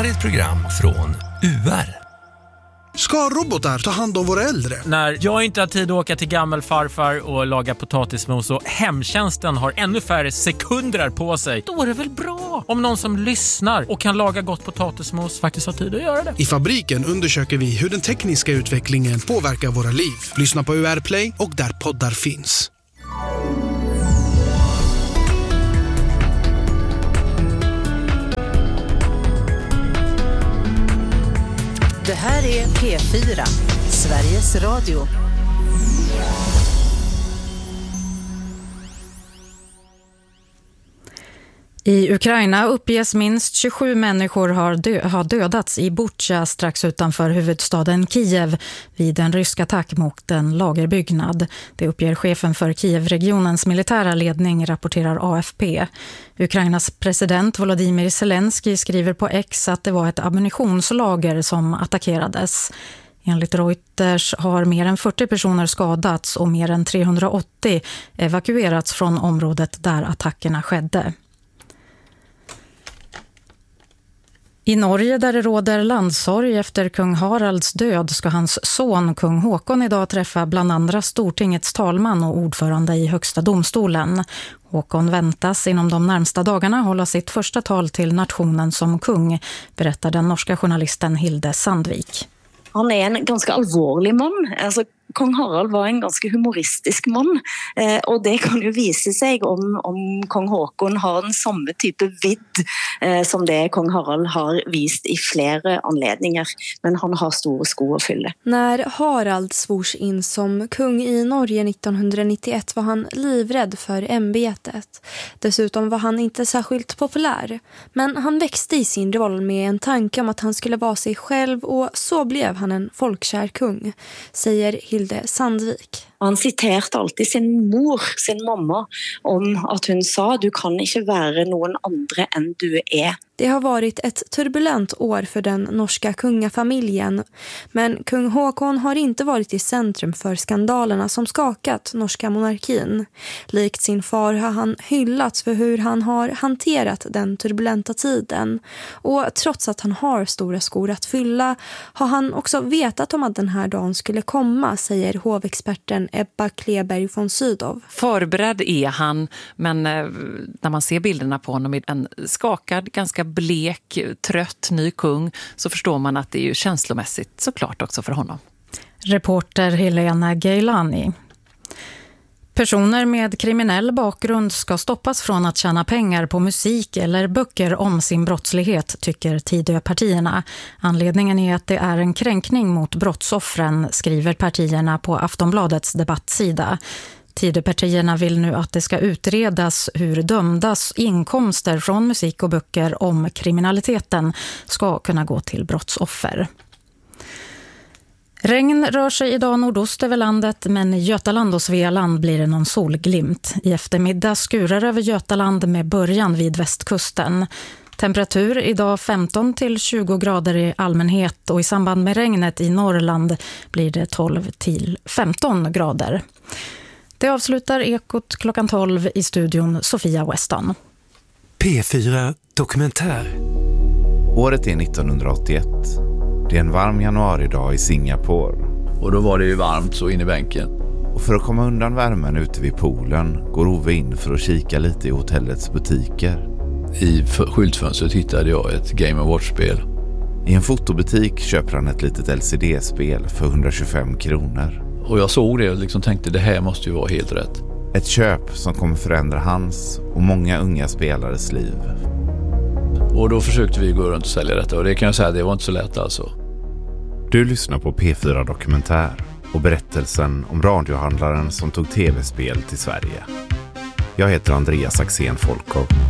här är ett program från UR. Ska robotar ta hand om våra äldre? När jag inte har tid att åka till gammelfarfar och laga potatismos och hemtjänsten har ännu färre sekunder på sig, då är det väl bra om någon som lyssnar och kan laga gott potatismos faktiskt har tid att göra det. I Fabriken undersöker vi hur den tekniska utvecklingen påverkar våra liv. Lyssna på UR Play och där poddar finns. Det här är P4, Sveriges Radio. I Ukraina uppges minst 27 människor har dödats i Bucha strax utanför huvudstaden Kiev vid en rysk attack mot en lagerbyggnad. Det uppger chefen för Kievregionens militära ledning, rapporterar AFP. Ukrainas president Volodymyr Zelensky skriver på X att det var ett ammunitionslager som attackerades. Enligt Reuters har mer än 40 personer skadats och mer än 380 evakuerats från området där attackerna skedde. I Norge, där det råder landssorg efter kung Haralds död, ska hans son kung Håkon idag träffa bland andra Stortingets talman och ordförande i högsta domstolen. Håkon väntas inom de närmsta dagarna hålla sitt första tal till nationen som kung, berättar den norska journalisten Hilde Sandvik. Han är en ganska allvarlig man. Alltså, kung Harald var en ganska humoristisk man. Och det kan ju visa sig om kung Håkon har en samma typ av vidd som det kung Harald har visat i flera anledningar. Men han har stora skor att fylla. När Harald svors in som kung i Norge 1991 var han livrädd för ämbetet. Dessutom var han inte särskilt populär. Men han växte i sin roll med en tanke om att han skulle vara sig själv, och så blev han en folkkär kung, säger Hilde Sandvik. Han citerade alltid sin mor, sin mamma, om att hon sa: du kan inte vara någon andra än du är. Det har varit ett turbulent år för den norska kungafamiljen, men kung Håkon har inte varit i centrum för skandalerna som skakat norska monarkin. Likt sin far har han hyllats för hur han har hanterat den turbulenta tiden. Och trots att han har stora skor att fylla har han också vetat om att den här dagen skulle komma, säger hovexperten Ebba Kleberg von Sydow. Förberedd är han, men när man ser bilderna på honom i en skakad, ganska blek, trött ny kung, så förstår man att det är ju känslomässigt såklart också för honom. Reporter Helena Geilani. Personer med kriminell bakgrund ska stoppas från att tjäna pengar på musik eller böcker om sin brottslighet, tycker Tidöpartierna. Anledningen är att det är en kränkning mot brottsoffren, skriver partierna på Aftonbladets debattsida. Tidöpartierna vill nu att det ska utredas hur dömdas inkomster från musik och böcker om kriminaliteten ska kunna gå till brottsoffer. Regn rör sig idag nordost över landet, men i Götaland och Svealand blir det någon solglimt. I eftermiddag skurar över Götaland med början vid västkusten. Temperatur idag 15 till 20 grader i allmänhet, och i samband med regnet i Norrland blir det 12 till 15 grader. Det avslutar Ekot klockan 12, i studion Sofia Weston. P4 Dokumentär. Året är 1981. Det är en varm januaridag i Singapore. Och då var det ju varmt så in i bänken. Och för att komma undan värmen ute vid poolen går Ove in för att kika lite i hotellets butiker. I skyltfönstret hittade jag ett Game & Watch-spel. I en fotobutik köper han ett litet LCD-spel för 125 kronor. Och jag såg det och liksom tänkte, det här måste ju vara helt rätt. Ett köp som kommer förändra hans och många unga spelares liv. Och då försökte vi gå runt och sälja detta, och det kan jag säga, det var inte så lätt alltså. Du lyssnar på P4 Dokumentär och berättelsen om radiohandlaren som tog tv-spel till Sverige. Jag heter Andreas Axén Folkov.